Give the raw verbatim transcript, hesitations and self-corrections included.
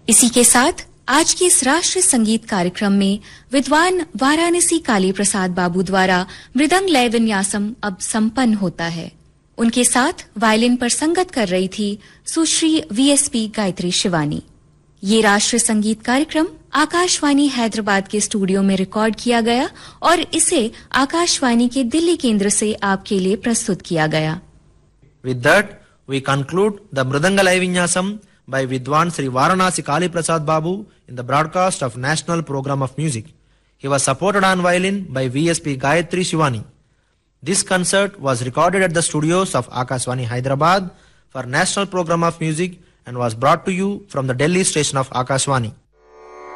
इसी के साथ आज के इस राष्ट्रीय संगीत कार्यक्रम में विद्वान वाराणसी काली प्रसाद बाबू द्वारा मृदंग लय विन्यासम अब संपन्न होता है। उनके साथ वायलिन पर संगत कर रही थी सुश्री वीएसपी गायत्री शिवानी। ये राष्ट्रीय संगीत कार्यक्रम आकाशवाणी हैदराबाद के स्टूडियो में रिकॉर्ड किया गया और इसे आकाशवाणी के दिल्ली केंद्र से आपके लिए प्रस्तुत किया गया। With that, we conclude the Mridanga Laya Vinyasam by Vidwan Sri Varanasi Kali Prasad Babu in the broadcast of National Program of Music. He was supported on violin by V S P Gayatri Shivani. This concert was recorded at the studios of Akashvani Hyderabad for National Program of Music and was brought to you from the Delhi station of Akashvani.